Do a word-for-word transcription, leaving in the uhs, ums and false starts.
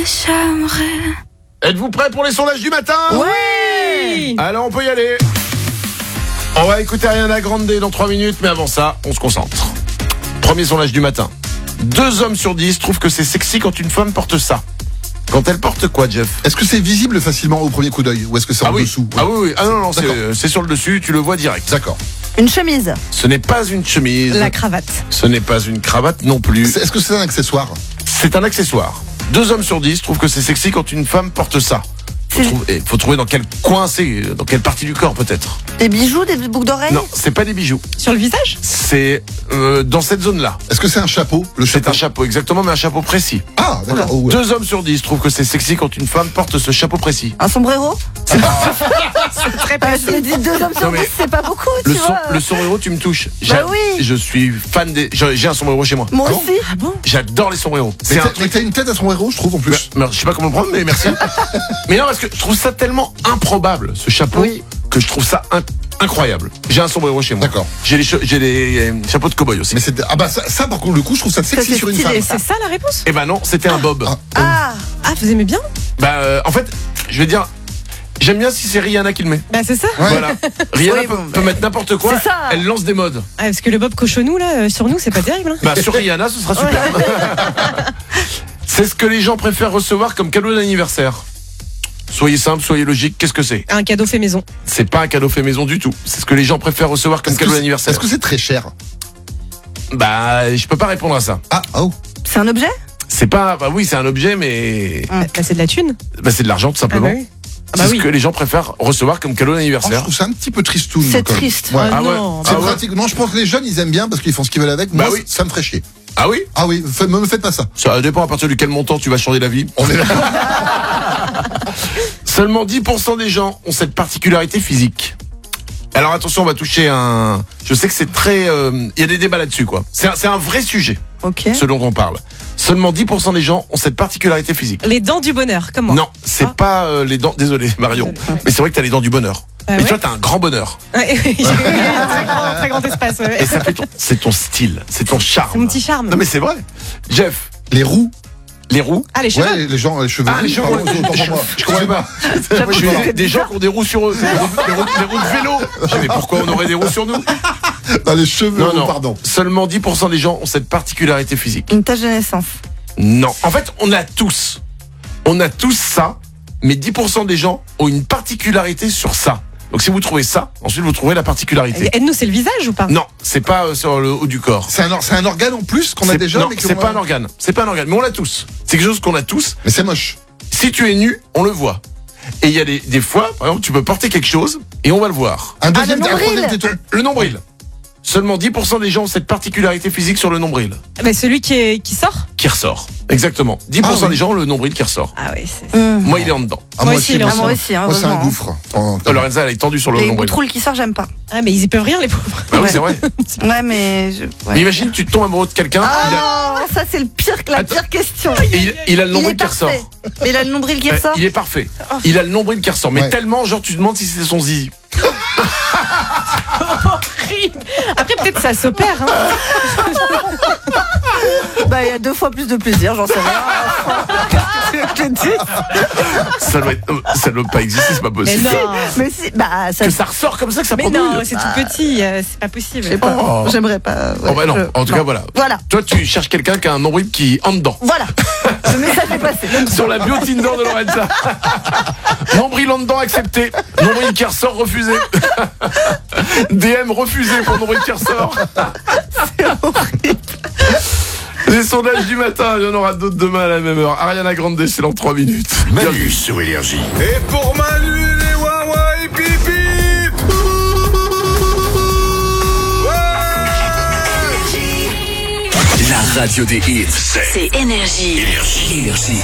J'aimerais. Êtes-vous prêts pour les sondages du matin ? Oui. Alors on peut y aller. On va écouter Ariana Grande dans trois minutes, mais avant ça, on se concentre. Premier sondage du matin. Deux hommes sur dix trouvent que c'est sexy quand une femme porte ça. Quand elle porte quoi, Jeff ? Est-ce que c'est visible facilement au premier coup d'œil ou est-ce que c'est Ah en oui. dessous ? Ah oui, oui. Ah non, non, D'accord. c'est, c'est sur le dessus, tu le vois direct. D'accord. Une chemise. Ce n'est pas une chemise. La cravate. Ce n'est pas une cravate non plus. C'est- Est-ce que c'est un accessoire ? C'est un accessoire. Deux hommes sur dix trouvent que c'est sexy quand une femme porte ça. Faut, C'est- trouver, et faut trouver dans quel coin c'est, dans quelle partie du corps peut-être. Des bijoux, des boucles d'oreilles. Non, c'est pas des bijoux. Sur le visage ? C'est euh, dans cette zone-là. Est-ce que c'est un chapeau ? Le C'est un chapeau, exactement, mais un chapeau précis. Ah, d'accord. Oh, ouais. Deux hommes sur dix trouvent que c'est sexy quand une femme porte ce chapeau précis. Un sombrero. Très Ah, je me dis deux hommes sur Non, mais dix, c'est pas beaucoup, Le, tu son, vois. le sombrero, tu me touches. Bah J'a- oui. Je suis fan des. J'ai j'ai un sombrero chez moi. Moi Ah bon aussi. Ah bon ? J'adore les sombreros. Mais C'est un t'as- truc. mais t'as une tête à son héros, je trouve, en plus. Mais, je sais pas comment le prendre, mais merci. Mais non, parce que je trouve ça tellement improbable, ce chapeau, Oui. que je trouve ça in- incroyable. J'ai un sombrero chez moi. D'accord. J'ai les, che- j'ai les euh, chapeaux de cow-boy aussi. Mais c'est ah bah ça, ça par contre le coup je trouve ça sexy c'est sur une stylé, femme. Et c'est ça la réponse ? Eh ben non, c'était un bob. Ah, Ah. Ah, vous aimez bien ? Bah, euh, en fait, je vais dire, j'aime bien si c'est Rihanna qui le met. Bah c'est ça. Ouais. Voilà. Rihanna Oui, peut, bon, peut bah, mettre n'importe quoi. c'est ça. Elle lance des modes. Ah, parce que le bob cochonou là, euh, sur nous, c'est pas terrible. Hein. Bah, sur Rihanna, ce sera super. C'est ce que les gens préfèrent recevoir comme cadeau d'anniversaire. Soyez simple, soyez logique. Qu'est-ce que c'est ? Un cadeau fait maison. C'est pas un cadeau fait maison du tout. C'est ce que les gens préfèrent recevoir comme Est-ce que cadeau c'est- d'anniversaire. Est-ce que c'est très cher ? Bah, je peux pas répondre à ça. Ah, oh. C'est un objet. C'est pas, bah oui, c'est un objet, mais Bah, bah, c'est de la thune. bah, c'est de l'argent tout Ah bah simplement. oui. Ah C'est bah ce oui. que les gens préfèrent recevoir comme cadeau Oh, je d'anniversaire. trouve ça un petit peu tristoun. C'est quand même. triste. Ouais. Ah Ah ouais. non. C'est Ah ouais. pratique. Non, je pense que les jeunes ils aiment bien parce qu'ils font ce qu'ils veulent avec. Moi, Bah oui. ça me ferait chier. Ah oui ? Ah oui, fa- me me faites pas ça. Ça dépend à partir de quel montant tu vas changer la vie. On est là. Seulement dix pour cent des gens ont cette particularité physique. Alors attention, on va toucher un... Je sais que c'est très... euh, Il y a des débats là-dessus, quoi. C'est un, c'est un vrai sujet, Ok. ce dont on parle. Seulement dix pour cent des gens ont cette particularité physique. Les dents du bonheur, comme moi. Non, c'est Ah. pas euh, les dents... Désolé, Marion. Désolé. Mais c'est vrai que t'as les dents du bonheur. Ah Mais ouais toi, t'as un grand bonheur. Ouais, oui, j'ai eu un très grand, très grand espace. Ouais. Et ça fait ton... C'est ton style, c'est ton charme. C'est mon petit charme. Non mais c'est vrai. Jeff, Les roues. les roues. Ah, les cheveux. Ouais, les gens, les cheveux. Ah, les cheveux, Pardon, ouais. autant pour moi. Je comprends pas. J'avoue Je que suis c'est des gens bizarre. qui ont des roues sur eux. Des roues, des roues- des roues de vélo. Je dis, mais pourquoi on aurait des roues sur nous ? Non, les cheveux, Non, roux, non. pardon. Seulement dix pour cent des gens ont cette particularité physique. Une tache de naissance. Non. En fait, on a tous. On a tous ça, mais dix pour cent des gens ont une particularité sur ça. Donc si vous trouvez ça, ensuite vous trouvez la particularité. Aide-nous, c'est le visage ou pas ? Non, c'est pas euh, sur le haut du corps. C'est un, or- c'est un organe en plus qu'on a C'est- déjà. non, mais qu'on c'est va- pas un organe. C'est pas un organe, mais on l'a tous. C'est quelque chose qu'on a tous. Mais c'est moche. Si tu es nu, on le voit. Et il y a des, des fois, par exemple, tu peux porter quelque chose et on va le voir. Un deuxième, le un nombril. troisième téton. Le nombril. Seulement dix pour cent des gens ont cette particularité physique sur le nombril Bah, celui qui, est, qui sort. qui ressort. Exactement. dix pour cent Ah oui. des gens ont le nombril qui ressort. Ah oui, c'est Mmh. Moi, il est en dedans. Ah, Moi aussi, il est en Ah, moi aussi, hein, Moi, c'est un heureusement. gouffre. Oh, Oh, Lorenza, elle est tendue sur le Les nombril. boutroules qui sortent, j'aime pas. Ah, mais ils y peuvent rien, les pauvres. Ah oui, Ouais. c'est vrai. Ouais, mais. Je... ouais. Mais imagine, tu tombes amoureux de quelqu'un, il a- Ah non, ça c'est le pire, la Attends. pire question. et il, il a le Il nombril est qui ressort. parfait. Mais il a le nombril qui Euh, ressort. Il est parfait. Il a le nombril qui ressort. Mais Ouais. tellement, genre, tu te demandes si c'est son zizi. Après, peut-être ça s'opère. Hein. Bah, il y a deux fois plus de plaisir, j'en sais rien. Je te dis. Ça doit, être, euh, ça doit pas exister, c'est pas Mais possible. non. Mais si, bah, ça. Que ça ressort comme ça, que ça Mais prend non, douille. c'est tout petit, euh, c'est pas possible. Je sais pas, Oh. j'aimerais pas. ouais, Oh bah non, je- en tout cas, voilà. Voilà, Toi, tu cherches quelqu'un qui a un nombril qui est en dedans. voilà. Le message est passé. Sur la bio Tinder de Lorenza. Nombril en dedans accepté. Nombril qui ressort refusé. D M refusé pour nombril qui ressort. Les sondages du matin, il y en aura d'autres demain à la même heure. Ariana Grande, c'est dans trois minutes. Manu sur Énergie. Et pour Manu, les Wawa et Pipi. La radio des hits, c'est C'est Énergie. Énergie. Énergie.